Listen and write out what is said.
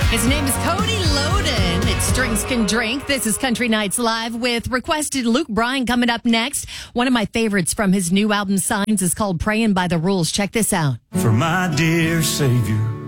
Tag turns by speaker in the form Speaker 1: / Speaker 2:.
Speaker 1: His name is Cody Loden. It's Drinks Can Drink. This is Country Nights Live with requested Luke Bryan coming up next. One of my favorites from his new album Signs is called Praying by the Rules. Check this out.
Speaker 2: For my dear Savior,